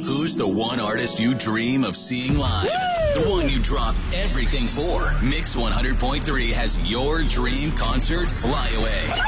Who's the one artist you dream of seeing live? The one you drop everything for. Mix 100.3 has your dream concert flyaway.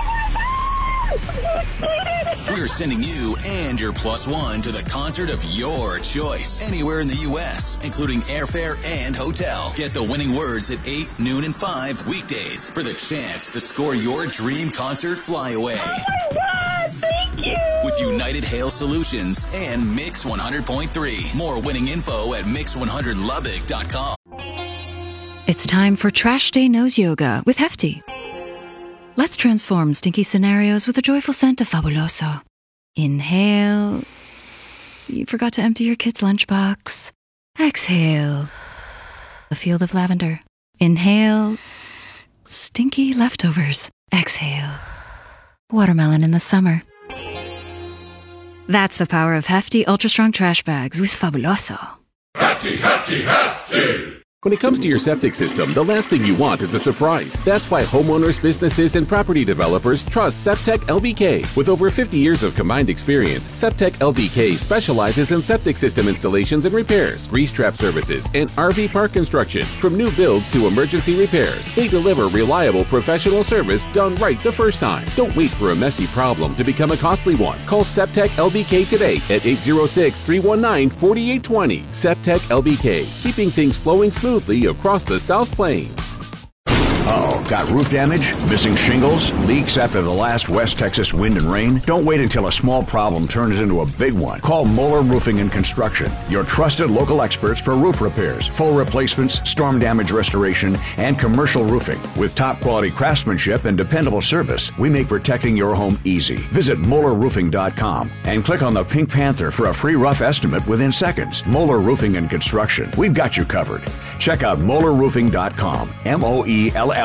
We're sending you and your plus one to the concert of your choice. Anywhere in the U.S., including airfare and hotel. Get the winning words at 8, noon, and 5 weekdays for the chance to score your dream concert flyaway. Oh my God, thank you! With United Hail Solutions and Mix 100.3. More winning info at mix100lubbock.com. It's time for Trash Day Nose Yoga with Hefty. Let's transform stinky scenarios with the joyful scent of Fabuloso. Inhale. You forgot to empty your kid's lunchbox. Exhale. A field of lavender. Inhale. Stinky leftovers. Exhale. Watermelon in the summer. That's the power of Hefty Ultra Strong Trash Bags with Fabuloso. Hefty, hefty, hefty! When it comes to your septic system, the last thing you want is a surprise. That's why homeowners, businesses, and property developers trust Septec LBK. With over 50 years of combined experience, Septec LBK specializes in septic system installations and repairs, grease trap services, and RV park construction. From new builds to emergency repairs, they deliver reliable professional service done right the first time. Don't wait for a messy problem to become a costly one. Call Septec LBK today at 806-319-4820. Septec LBK, keeping things flowing smoothly across the South Plains. Oh, got roof damage? Missing shingles? Leaks after the last West Texas wind and rain? Don't wait until a small problem turns into a big one. Call Moeller Roofing and Construction, your trusted local experts for roof repairs, full replacements, storm damage restoration, and commercial roofing. With top quality craftsmanship and dependable service, we make protecting your home easy. Visit MoellerRoofing.com and click on the Pink Panther for a free rough estimate within seconds. Moeller Roofing and Construction, we've got you covered. Check out MoellerRoofing.com, MoellerRoofing.com.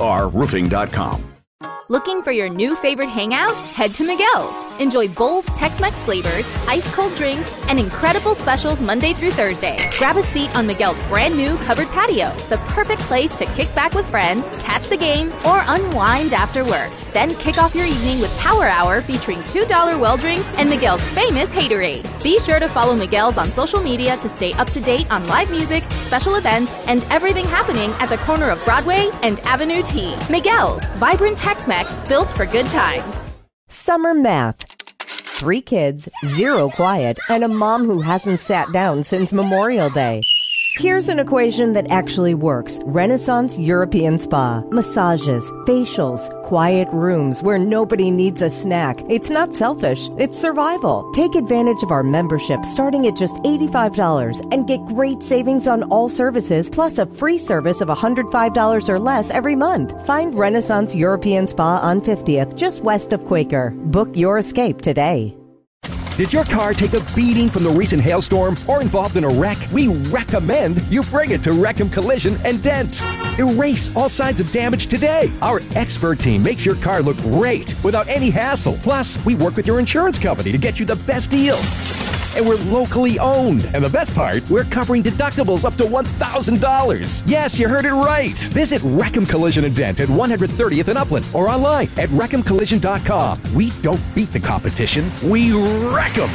Looking for your new favorite hangout? Head to Miguel's. Enjoy bold Tex-Mex flavors, ice-cold drinks, and incredible specials Monday through Thursday. Grab a seat on Miguel's brand new covered patio, the perfect place to kick back with friends, catch the game, or unwind after work. Then kick off your evening with Power Hour featuring $2 well drinks and Miguel's famous Haterade. Be sure to follow Miguel's on social media to stay up to date on live music, special events, and everything happening at the corner of Broadway and Avenue T. Miguel's, vibrant Tex-Mex built for good times. Summer math. 3 kids, 0 quiet, and a mom who hasn't sat down since Memorial Day. Here's an equation that actually works. Renaissance European Spa. Massages, facials, quiet rooms where nobody needs a snack. It's not selfish, it's survival. Take advantage of our membership starting at just $85 and get great savings on all services plus a free service of $105 or less every month. Find Renaissance European Spa on 50th, just west of Quaker. Book your escape today. Did your car take a beating from the recent hailstorm or involved in a wreck? We recommend you bring it to Reckham Collision and Dent. Erase all signs of damage today. Our expert team makes your car look great without any hassle. Plus, we work with your insurance company to get you the best deal. And we're locally owned. And the best part, we're covering deductibles up to $1,000. Yes, you heard it right. Visit Reckham Collision and Dent at 130th and Upland or online at ReckhamCollision.com. We don't beat the competition. We wreck them.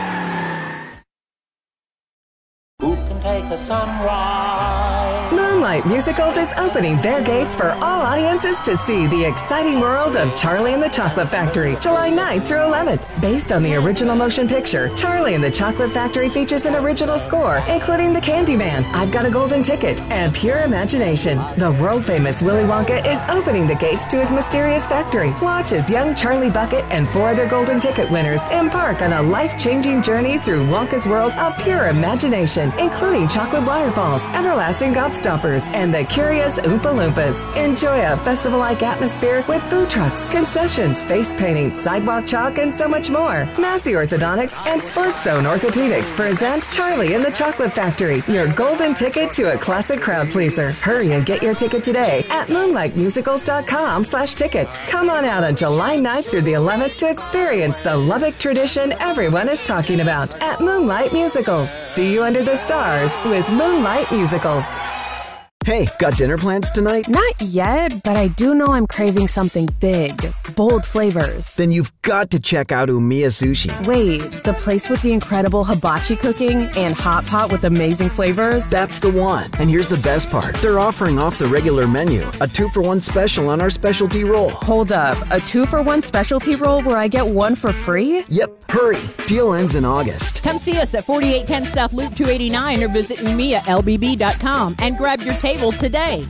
Who can take a sunrise? Moonlight Musicals is opening their gates for all audiences to see the exciting world of Charlie and the Chocolate Factory, July 9th through 11th. Based on the original motion picture, Charlie and the Chocolate Factory features an original score, including The Candyman, I've Got a Golden Ticket, and Pure Imagination. The world-famous Willy Wonka is opening the gates to his mysterious factory. Watch as young Charlie Bucket and 4 other Golden Ticket winners embark on a life-changing journey through Wonka's world of pure imagination, including chocolate waterfalls, everlasting gobstoppers, and the curious Oompa Loompas. Enjoy a festival-like atmosphere with food trucks, concessions, face painting, sidewalk chalk, and so much more. Massey Orthodontics and Sports Zone Orthopedics present Charlie and the Chocolate Factory, your golden ticket to a classic crowd pleaser. Hurry and get your ticket today at moonlightmusicals.com/tickets. Come on out on July 9th through the 11th to experience the Lubbock tradition everyone is talking about at Moonlight Musicals. See you under the stars with Moonlight Musicals. Hey, got dinner plans tonight? Not yet, but I do know I'm craving something big. Bold flavors. Then you've got to check out Umiya Sushi. Wait, the place with the incredible hibachi cooking and hot pot with amazing flavors? That's the one. And here's the best part. They're offering off the regular menu, a 2-for-1 special on our specialty roll. Hold up, a 2-for-1 specialty roll where I get one for free? Yep, hurry. Deal ends in August. Come see us at 4810 South Loop 289 or visit UmiyaLBB.com and grab your table today.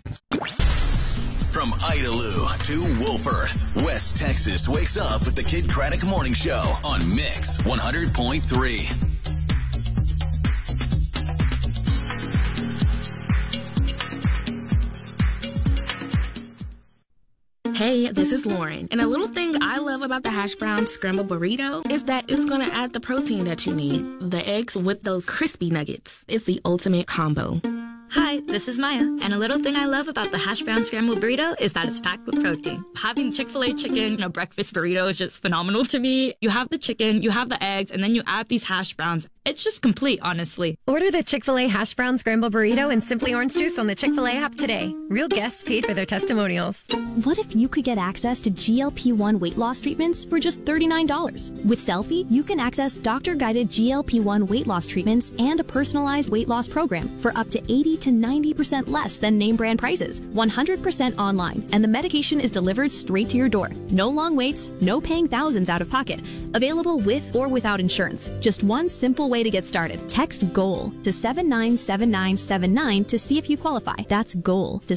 From Idalou to Wolfforth, West Texas wakes up with the Kid Craddock Morning Show on Mix 100.3. Hey, this is Lauren, and a little thing I love about the hash brown scrambled burrito is that it's going to add the protein that you need. The eggs with those crispy nuggets. It's the ultimate combo. Hi, this is Maya, and a little thing I love about the hash brown scrambled burrito is that it's packed with protein. Having Chick-fil-A chicken in a breakfast burrito is just phenomenal to me. You have the chicken, you have the eggs, and then you add these hash browns. It's just complete, honestly. Order the Chick-fil-A hash brown scrambled burrito and Simply Orange Juice on the Chick-fil-A app today. Real guests paid for their testimonials. What if you could get access to GLP-1 weight loss treatments for just $39? With Selfie, you can access doctor-guided GLP-1 weight loss treatments and a personalized weight loss program for up to 80 to 90% less than name brand prices, 100% online, and the medication is delivered straight to your door. No long waits, no paying thousands out of pocket. Available with or without insurance. Just one simple way to get started. Text GOAL to 797979 to see if you qualify. That's GOAL to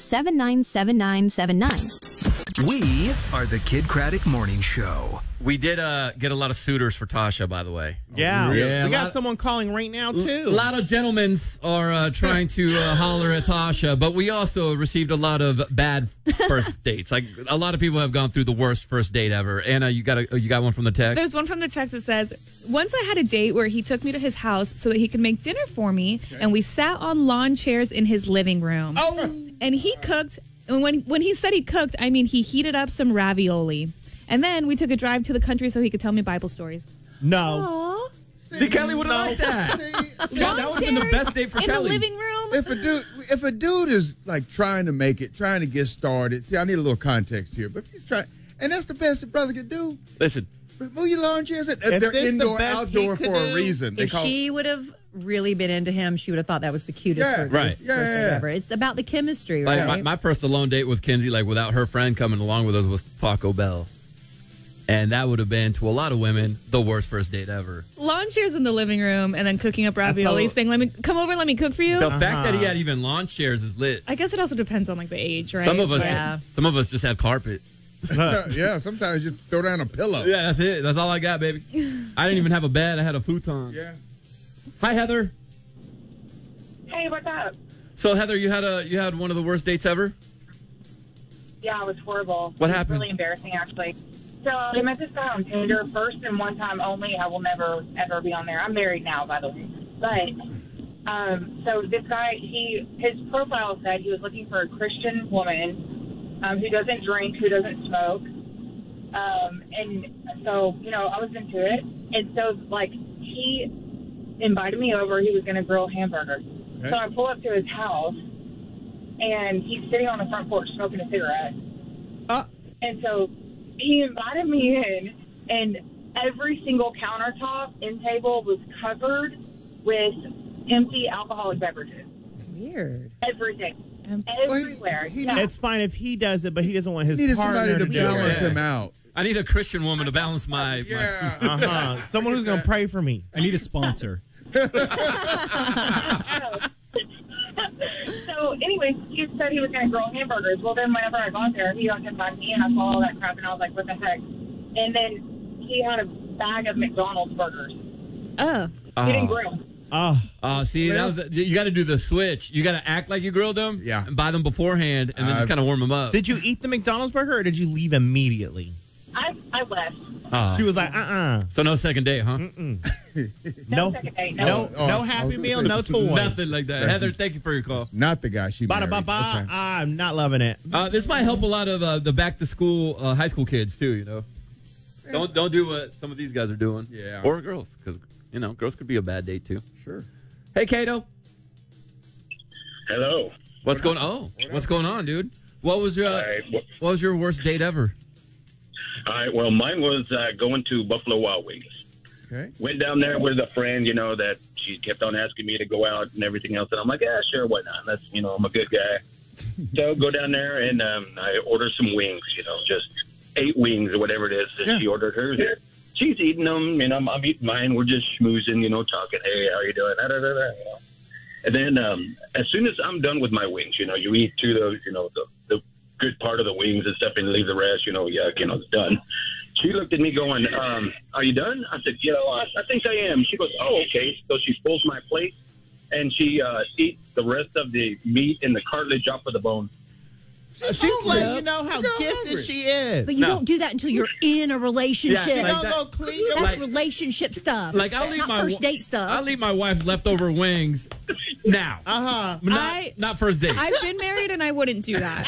797979. We are the Kid Craddock Morning Show. We did get a lot of suitors for Tasha, by the way. Yeah, we got someone calling right now, too. A lot of gentlemen are trying to holler at Tasha, but we also received a lot of bad first dates. Like, a lot of people have gone through the worst first date ever. Anna, you got one from the text? There's one from the text that says, once I had a date where he took me to his house so that he could make dinner for me, and we sat on lawn chairs in his living room. Oh! And he cooked, and when he said he cooked, I mean he heated up some ravioli. And then we took a drive to the country so he could tell me Bible stories. No. Aww. See, Kelly would have liked that. Yeah, that would have been the best date for in Kelly. In the living room. If a dude is like trying to make it, trying to get started. See, I need a little context here, but if he's trying, and that's the best a brother can do. Listen, move your lawn chairs. They're indoor, outdoor for a reason. If she would have really been into him, she would have thought that was the cutest first date ever. It's about the chemistry, right? Like my first alone date with Kinsey, like without her friend coming along with us, was Taco Bell. And that would have been, to a lot of women, the worst first date ever. Lawn chairs in the living room and then cooking up raviolis, saying, "Let me come over, let me cook for you." The fact that he had even lawn chairs is lit. I guess it also depends on like the age, right? Some of us just had carpet. Yeah, sometimes you throw down a pillow. Yeah, that's it. That's all I got, baby. I didn't even have a bed. I had a futon. Yeah. Hi, Heather. Hey, what's up? So, Heather, you had one of the worst dates ever? Yeah, it was horrible. What happened? happened? Really embarrassing, actually. So I met this guy on Tinder first and one time only. I will never, ever be on there. I'm married now, by the way. But so this guy, his profile said he was looking for a Christian woman who doesn't drink, who doesn't smoke. And so, I was into it. And so, like, he invited me over. He was going to grill hamburgers. Okay. So I pull up to his house, and he's sitting on the front porch smoking a cigarette. And so he invited me in, and every single countertop and table was covered with empty alcoholic beverages. Weird. Everything. Everywhere. It's fine if he does it, but he doesn't want his partner to balance him out. I need a Christian woman to balance my... Someone who's going to pray for me. I need a sponsor. So, anyways, he said he was going to grill hamburgers. Well, then whenever I got there, he got by me, and I saw all that crap, and I was like, what the heck? And then he had a bag of McDonald's burgers. Oh. He didn't grill. See, you got to do the switch. You got to act like you grilled them, and buy them beforehand, and then just kind of warm them up. Did you eat the McDonald's burger, or did you leave immediately? I left. She was like, So no second date, huh? No second date. No Happy Meal, no toy. Nothing like that. Heather, thank you for your call. Not the guy she married. Okay. I'm not loving it. This might help a lot of the back-to-school high school kids, too, Don't do what some of these guys are doing. Yeah. Or girls, because, girls could be a bad date, too. Sure. Hey, Cato. Hello. What's going on, dude? What was your worst date ever? All right, well, mine was going to Buffalo Wild Wings. Okay. Went down there with a friend, that she kept on asking me to go out and everything else. And I'm like, yeah, sure, why not? That's, I'm a good guy. So go down there and I order some wings, just 8 wings or whatever it is that she ordered hers. She's eating them, I'm eating mine. We're just schmoozing, talking, hey, how you doing? Da, da, da, da, And then as soon as I'm done with my wings, you eat through those, the good part of the wings and stuff and leave the rest, it's done. She looked at me going, are you done? I said, I think I am. She goes, oh, okay. So she pulls my plate and she eats the rest of the meat and the cartilage off of the bone. She's letting you know how gifted she is. But you don't do that until you're in a relationship. Yeah, like go clean. That's relationship stuff. Like I'll leave not my first date stuff. I'll leave my wife's leftover wings now. Not first date. I've been married and I wouldn't do that.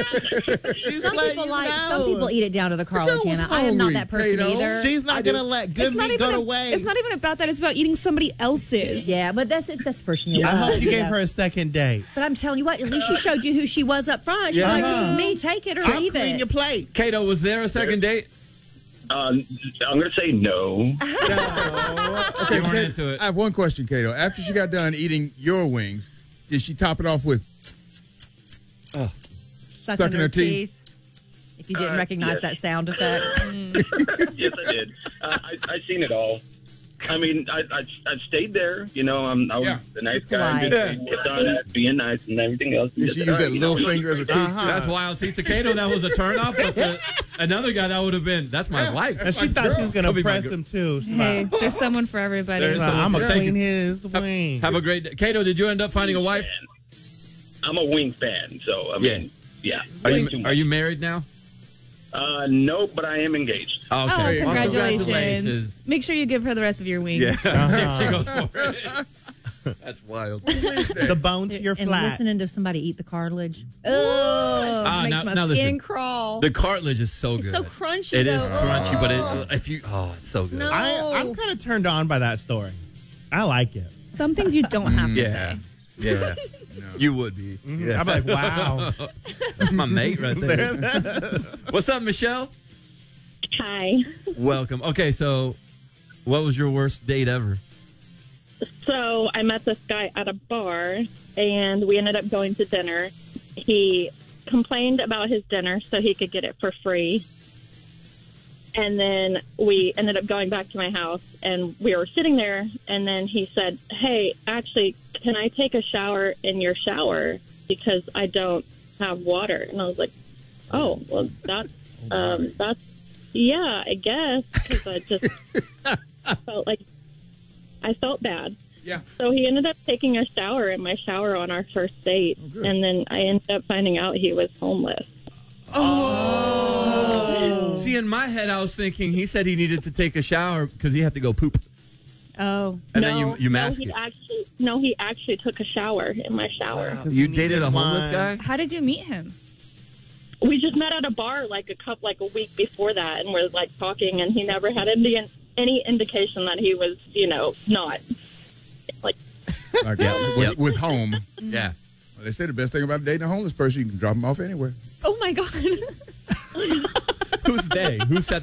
Some people eat it down to the cartilage, Hannah. I am not that person either. She's not going to let good meat go to waste. It's not even about that. It's about eating somebody else's. Yeah, but that's personal. I hope you gave her a second date. But I'm telling you what, at least she showed you who she was up front. She's like, this is me. Take it or leave it. Clean your plate. Kato, was there a second date? I'm going to say no. Okay, I have one question, Kato. After she got done eating your wings, did she top it off with sucking her teeth? If you didn't recognize that sound effect. Yes, I did. I seen it all. I mean, I stayed there. I was the nice guy. Kept on being nice and everything else. Did she use that little finger as a teeth? That's wild. See, to Kato, that was a turnoff. But another guy, that would have been, that's my wife. And she thought she was going to press him, too. Hey, there's someone for everybody. I'm going to clean his wings. Have a great day. Kato, did you end up finding a wife? I'm a wing fan, so, I mean, yeah. Are you married now? No, but I am engaged. Okay. Oh, congratulations. Make sure you give her the rest of your wings. Yeah. She goes for it. That's wild. The bone to your flat. And listening to somebody eat the cartilage. Oh, makes my skin crawl. The cartilage is so good. It's so crunchy. It is crunchy, but it's so good. No. I'm kind of turned on by that story. I like it. Some things you don't have to say. Yeah. No. You would be. Mm-hmm. Yeah. I'm like, wow. That's my mate right there. What's up, Michelle? Hi. Welcome. Okay, so what was your worst date ever? So I met this guy at a bar, and we ended up going to dinner. He complained about his dinner so he could get it for free. And then we ended up going back to my house, and we were sitting there, and then he said, hey, actually, can I take a shower in your shower because I don't have water? And I was like, oh, well, that's, yeah, I guess, because I just I felt bad. Yeah. So he ended up taking a shower in my shower on our first date, and then I ended up finding out he was homeless. Oh. See, in my head, I was thinking he said he needed to take a shower because he had to go poop. Oh. And then you mask it. He actually took a shower in my shower. Wow. You dated a homeless guy? How did you meet him? We just met at a bar a week before that, and we're talking, and he never had any indication that he was, not with home. Yeah. Well, they say the best thing about dating a homeless person, you can drop them off anywhere. Oh my God. Who's they? Who said